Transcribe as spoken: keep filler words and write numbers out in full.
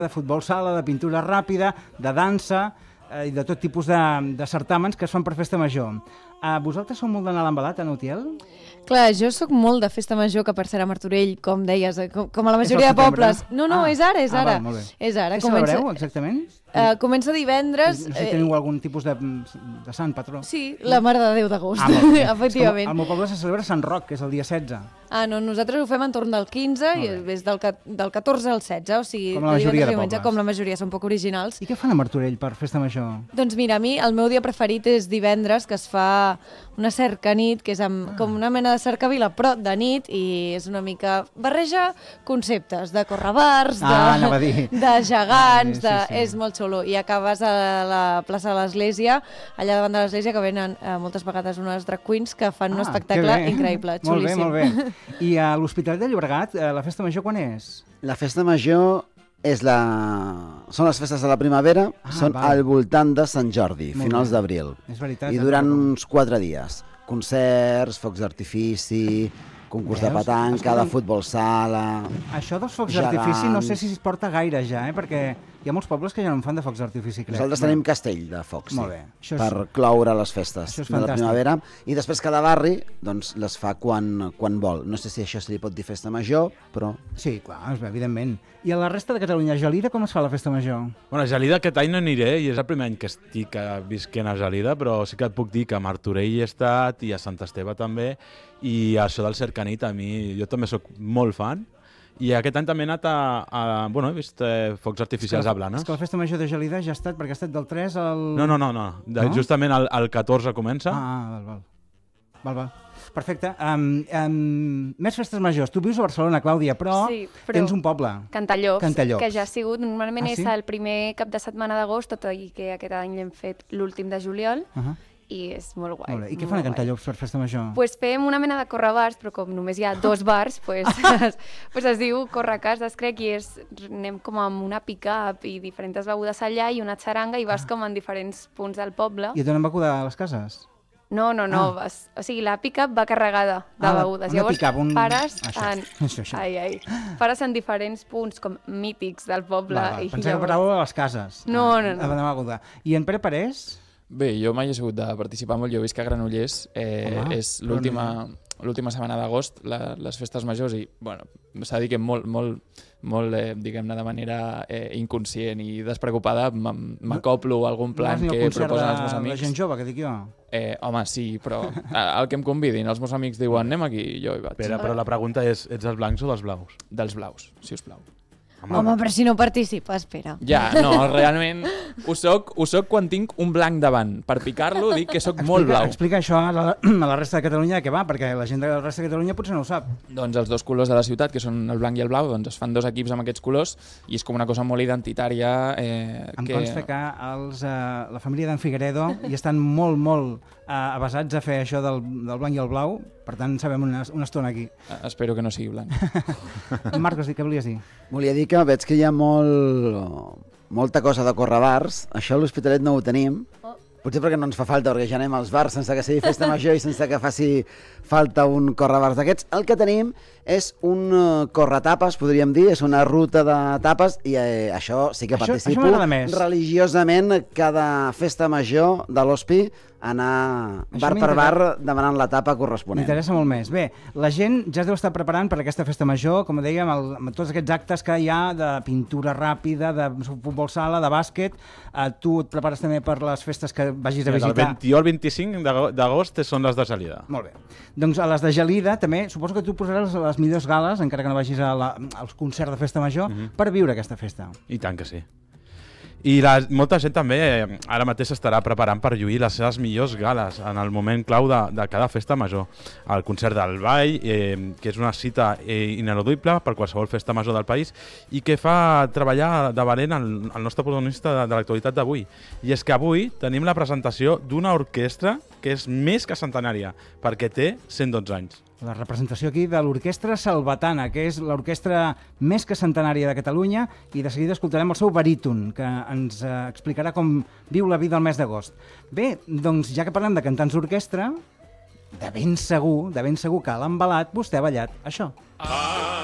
de futbol sala, de pintura ràpida, de dansa eh, i de tot tipus de, de certàmens que es fan per festa major. Uh, vosaltres sou molt d'anar a l'Envelat, a Utiel? Clar, jo sóc molt de festa major, que per ser a Martorell, com deies, com, com a la majoria de pobles. No, no, ah. és ara, és ara. Ah, val, és ara. Què comença... celebreu, exactament? Uh, comença divendres... No sé si teniu algun tipus de, de sant, patró. Sí, la Mare de Déu d'agost, ah, efectivament. Al meu poble se celebra Sant Roc, que és el dia setze. Ah, no, nosaltres ho fem entorn del quinze i és del, del catorze al setze, o sigui, com la majoria de pobles. Com la majoria, són poc originals. I què fan a Martorell per festa major? Doncs mira, a mi el meu dia preferit és divendres, que es fa una cercanit, que és amb, ah. com una mena de cercavila, però de nit, i és una mica... barreja conceptes de correbars, ah, de, de gegants, ah, sí, de... sí. és molt xulo. I acabes a la plaça de l'Església, allà davant de l'Església, que venen eh, moltes vegades unes drag queens que fan ah, un espectacle increïble, xulíssim. Molt bé, molt bé. I a l'Hospitalet de Llobregat, la festa major quan és? La festa major és la... són les festes de la primavera, ah, són val. Al voltant de Sant Jordi, molt finals d'abril. És veritat. I duran uns quatre dies. Concerts, focs d'artifici, concurs Veus? de petanca, de futbol sala... Això dels focs d'artifici no sé si es porta gaire ja, eh? Perquè hi ha molts pobles que ja no en fan de focs d'artifici, crec. Nosaltres tenim castell de focs, Molt bé. sí, per és... cloure les festes de la primavera. I després cada barri doncs, les fa quan, quan vol. No sé si això se li pot dir festa major, però... Sí, clar, evidentment. I a la resta de Catalunya, a Gelida, com es fa la festa major? Bueno, a Gelida aquest any no aniré i és el primer any que estic visquent a Gelida, però sí que et puc dir que a Martorell he estat i a Sant Esteve també, i això del cercanit a mi, jo també sóc molt fan. I aquest any també he anat a... a bueno, he vist eh, focs artificials a Blanes. És que la festa major de Gelida ja ha estat, perquè ha estat del tres al... No, no, no, no. De, no? Justament el, el catorze comença. Ah, val, val. Val, val. Perfecte. Um, um, més festes majors. Tu vius a Barcelona, Clàudia, però, sí, però tens un poble. Cantallops, Cantallops, que ja ha sigut, normalment ah, és sí? el primer cap de setmana d'agost, tot i que aquest any l'hem fet l'últim de juliol, uh -huh. i és molt guai. Molt bé. I què fan a Cantallops per festa major? Pues fem una mena de correbars, però com només hi ha dos bars, pues, es, pues es diu Correcàs, crec, i és, anem com amb una pick-up i diferents begudes allà i una xaranga i vas ah. com en diferents punts del poble. I et donen beguda a les cases? No, no, no. Ah. Vas, o sigui, la pick-up va carregada de ah, begudes. Llavors un... pares, això, en, això, això. Ai, ai, pares en diferents punts com mítics del poble. Va, va. I Pensava llavors... que paràveu a les cases. No, no, no. A beguda. I en Pere Parés? Bé, jo mai he sigut de participar molt, jo visc a Granollers, eh, Home, és l'última l'última setmana d'agost, les festes majors, i bueno, s'ha de dir que molt, molt, molt eh, diguem-ne, de manera eh, inconscient i despreocupada m'acoplo a algun plan no que proposen els meus amics. La gent jove, que dic jo? Eh, home, sí, però el que em convidin, els meus amics diuen anem aquí, jo hi vaig. Pere, però la pregunta és, ets dels blancs o dels blaus? Dels blaus, si us plau. Home, Home, però si no participa, espera. Ja, no, realment ho soc, ho soc quan tinc un blanc davant. Per picar-lo dic que soc explica, molt blau. Explica això a la, a la resta de Catalunya, que va, perquè la gent de la resta de Catalunya potser no ho sap. Doncs els dos colors de la ciutat, que són el blanc i el blau, doncs es fan dos equips amb aquests colors i és com una cosa molt identitària. Eh, em que... consta que els, eh, la família d'en Figueredo hi estan molt, molt eh, avasats a fer això del, del blanc i el blau, per tant sabem una, una estona aquí. Espero que no sigui blanc. Marcos, què volies dir? Volia dir que veig que hi ha molt, molta cosa de córrer bars. Això a l'Hospitalet no ho tenim. Oh. Potser perquè no ens fa falta, perquè ja anem als bars sense que sigui festa major i sense que faci falta un correbars d'aquests. El que tenim és un uh, corretapes, podríem dir, és una ruta de tapes i eh, això sí que això, participo això religiosament cada festa major de l'Hospi, anar bar per bar demanant la tapa corresponent. M'interessa molt més. Bé, la gent ja es deu estar preparant per aquesta festa major, com dèiem, el, amb tots aquests actes que hi ha de pintura ràpida, de futbol sala, de bàsquet. Uh, tu et prepares també per les festes que vagis a visitar. El vint-i-u al vint-i-cinc d'agost són les de Gelida. Molt bé. Doncs a les de Gelida també, suposo que tu posaràs les millors gales, encara que no vagis a la, als concerts de festa major, uh-huh. per viure aquesta festa. I tant que sí. I la, molta gent també eh, ara mateix estarà preparant per lluir les seves millors gales en el moment clau de, de cada festa major. El concert del ball, eh, que és una cita eh, ineludible per qualsevol festa major del país i que fa treballar de valent el, el nostre protagonista de, de l'actualitat d'avui. I és que avui tenim la presentació d'una orquestra que és més que centenària, perquè té cent dotze anys. La representació aquí de l'Orquestra Salvatana, que és l'orquestra més que centenària de Catalunya, i de seguida escoltarem el seu baríton, que ens eh, explicarà com viu la vida el mes d'agost. Bé, doncs ja que parlem de cantants d'orquestra, de ben segur, de ben segur que a l'Envelat vostè ha ballat això. Ah!